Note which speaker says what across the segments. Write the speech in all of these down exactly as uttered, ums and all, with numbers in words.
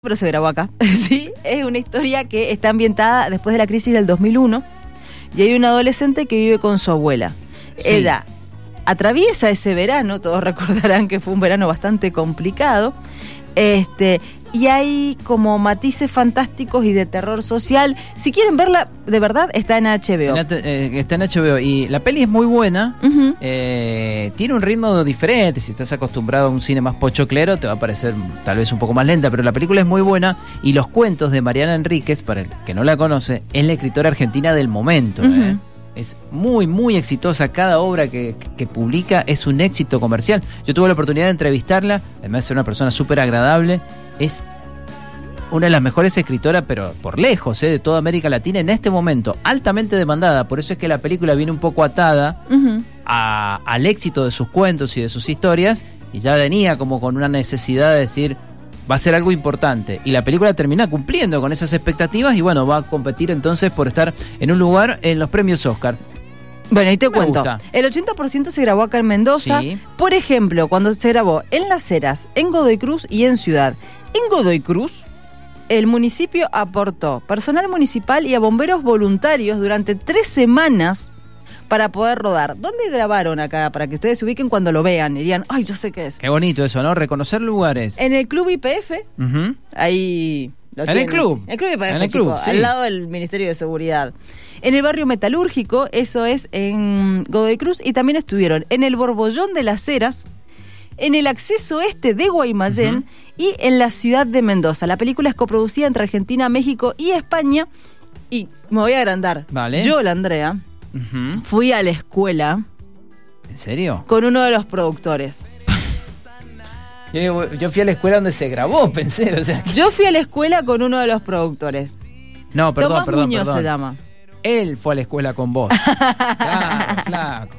Speaker 1: Pero se grabó acá. Sí, es una historia que está ambientada después de la crisis del dos mil uno y hay un adolescente que vive con su abuela. Sí. Ella atraviesa ese verano, todos recordarán que fue un verano bastante complicado, este, y hay como matices fantásticos y de terror social. Si quieren verla, de verdad, está en H B O.
Speaker 2: En, eh, está en H B O y la peli es muy buena. Uh-huh. eh, tiene un ritmo diferente. Si estás acostumbrado a un cine más pochoclero, te va a parecer tal vez un poco más lenta, pero la película es muy buena. Y los cuentos de Mariana Enríquez, para el que no la conoce, es la escritora argentina del momento. Uh-huh. eh. Es muy, muy exitosa. Cada obra que, que publica es un éxito comercial. Yo tuve la oportunidad de entrevistarla, además de ser una persona súper agradable. Es una de las mejores escritoras, pero por lejos, ¿eh? de toda América Latina en este momento, altamente demandada. Por eso es que la película viene un poco atada uh-huh. a, al éxito de sus cuentos y de sus historias, y ya venía como con una necesidad de decir, va a ser algo importante. Y la película termina cumpliendo con esas expectativas y bueno, va a competir entonces por estar en un lugar en los premios Oscar.
Speaker 1: Bueno, y te
Speaker 2: Me
Speaker 1: cuento,
Speaker 2: gusta.
Speaker 1: El ochenta por ciento se grabó acá en Mendoza. Sí. Por ejemplo, cuando se grabó en Las Heras, en Godoy Cruz y en Ciudad. En Godoy Cruz, el municipio aportó personal municipal y a bomberos voluntarios durante tres semanas para poder rodar. ¿Dónde grabaron acá? Para que ustedes se ubiquen cuando lo vean y digan, ay, yo sé qué es.
Speaker 2: Qué bonito eso, ¿no? Reconocer lugares.
Speaker 1: En el Club I P F, uh-huh. ahí...
Speaker 2: En el club.
Speaker 1: El Club I P F,
Speaker 2: en el
Speaker 1: chico,
Speaker 2: club, sí.
Speaker 1: Al lado del Ministerio de Seguridad. En el barrio Metalúrgico, eso es en Godoy Cruz, y también estuvieron en el Borbollón de Las Heras, en el acceso este de Guaymallén uh-huh. y en la ciudad de Mendoza. La película es coproducida entre Argentina, México y España. Y me voy a agrandar.
Speaker 2: Vale.
Speaker 1: Yo, la Andrea, uh-huh. fui a la escuela.
Speaker 2: ¿En serio?
Speaker 1: Con uno de los productores.
Speaker 2: Yo, yo fui a la escuela donde se grabó, pensé. O sea, que...
Speaker 1: Yo fui a la escuela con uno de los productores.
Speaker 2: No, perdón,
Speaker 1: Tomás
Speaker 2: perdón,
Speaker 1: Muñoz
Speaker 2: perdón.
Speaker 1: se llama.
Speaker 2: Él fue a la escuela con vos. Claro, flaco.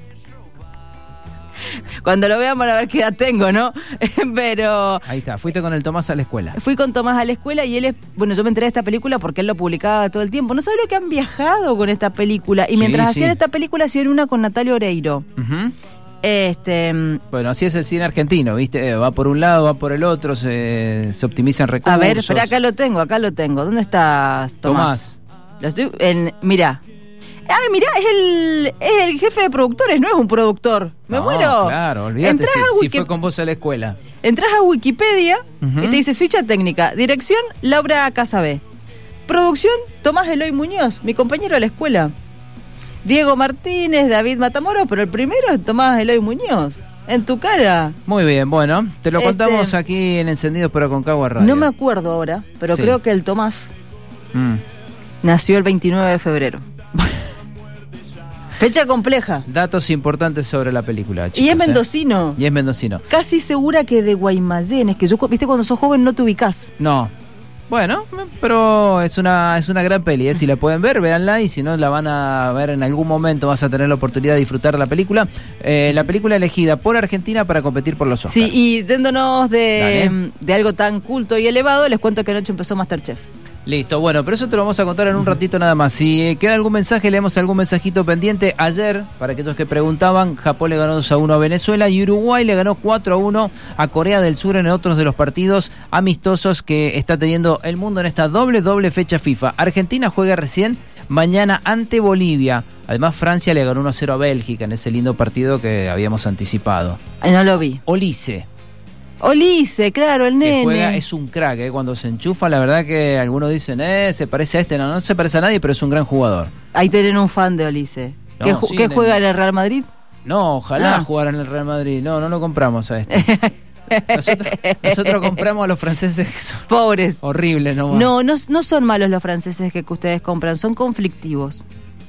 Speaker 1: Cuando lo vean van a ver qué edad tengo, ¿no? Pero...
Speaker 2: Ahí está, fuiste con el Tomás a la escuela.
Speaker 1: Fui con Tomás a la escuela y él es... Bueno, yo me enteré de esta película porque él lo publicaba todo el tiempo. No sabes lo que han viajado con esta película. Y
Speaker 2: sí,
Speaker 1: mientras
Speaker 2: sí.
Speaker 1: hacían esta película, hacían una con Natalia Oreiro.
Speaker 2: Uh-huh.
Speaker 1: Este...
Speaker 2: Bueno, así es el cine argentino, ¿viste? Va por un lado, va por el otro, se, se optimizan recursos.
Speaker 1: A ver, espera, acá lo tengo, acá lo tengo. ¿Dónde estás, Tomás?
Speaker 2: Tomás.
Speaker 1: Lo estoy... En... Mirá. Ay, mirá, es el, es el jefe de productores, no es un productor. Me
Speaker 2: no,
Speaker 1: muero.
Speaker 2: Claro, olvídate si,
Speaker 1: Wiki...
Speaker 2: si fue con vos a la escuela.
Speaker 1: Entrás a Wikipedia uh-huh. y te dice ficha técnica, dirección Laura Casabé, producción Tomás Eloy Muñoz, mi compañero de la escuela. Diego Martínez, David Matamoros, pero el primero es Tomás Eloy Muñoz. En tu cara.
Speaker 2: Muy bien, bueno, te lo este... contamos aquí en Encendidos por Aconcagua Radio.
Speaker 1: No me acuerdo ahora, pero sí. creo que el Tomás mm. nació el veintinueve de febrero. Fecha compleja.
Speaker 2: Datos importantes sobre la película, chicos,
Speaker 1: y es mendocino.
Speaker 2: ¿eh? Y es mendocino.
Speaker 1: Casi segura que de Guaymallén. Es que yo, viste, cuando sos joven no te ubicás.
Speaker 2: No. Bueno, pero es una es una gran peli, ¿eh? Si la pueden ver, véanla, y si no la van a ver en algún momento, vas a tener la oportunidad de disfrutar la película. Eh, la película elegida por Argentina para competir por los Oscars.
Speaker 1: Sí, y yéndonos de, de algo tan culto y elevado, les cuento que anoche empezó MasterChef.
Speaker 2: Listo, bueno, pero eso te lo vamos a contar en un ratito nada más. Si queda algún mensaje, leemos algún mensajito pendiente. Ayer, para aquellos que preguntaban, Japón le ganó dos a uno a Venezuela y Uruguay le ganó cuatro a uno a Corea del Sur en otros de los partidos amistosos que está teniendo el mundo en esta doble, doble fecha FIFA. Argentina juega recién mañana ante Bolivia. Además, Francia le ganó uno a cero a Bélgica en ese lindo partido que habíamos anticipado.
Speaker 1: No lo vi.
Speaker 2: Olise.
Speaker 1: Olise, claro, el nene.
Speaker 2: Que juega, es un crack, ¿eh? Cuando se enchufa, la verdad que algunos dicen, eh, se parece a este. No, no se parece a nadie, pero es un gran jugador.
Speaker 1: Ahí tienen un fan de Olise. No, ¿Qué, sí, ¿qué en juega el... en el Real Madrid?
Speaker 2: No, ojalá ah. jugara en el Real Madrid. No, no lo compramos a este. Nosotros, nosotros compramos a los franceses que son
Speaker 1: pobres.
Speaker 2: Horribles, ¿no?
Speaker 1: No, no, no son malos los franceses que ustedes compran, son conflictivos.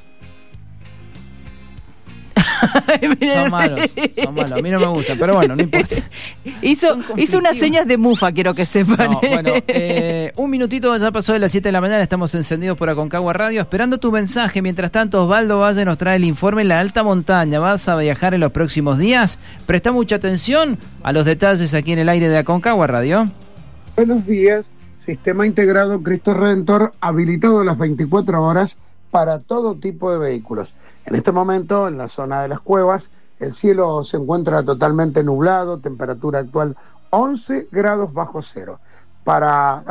Speaker 2: Son malos, son malos. A mí no me gusta, pero bueno, no importa.
Speaker 1: Hizo, hizo unas señas de mufa, quiero que sepan.
Speaker 2: No, bueno, eh, un minutito, ya pasó de las siete de la mañana, estamos encendidos por Aconcagua Radio, esperando tu mensaje. Mientras tanto, Osvaldo Valle nos trae el informe en la alta montaña. ¿Vas a viajar en los próximos días? Presta mucha atención a los detalles aquí en el aire de Aconcagua Radio.
Speaker 3: Buenos días. Sistema integrado Cristo Redentor habilitado las veinticuatro horas para todo tipo de vehículos. En este momento, en la zona de las Cuevas, el cielo se encuentra totalmente nublado, temperatura actual once grados bajo cero. para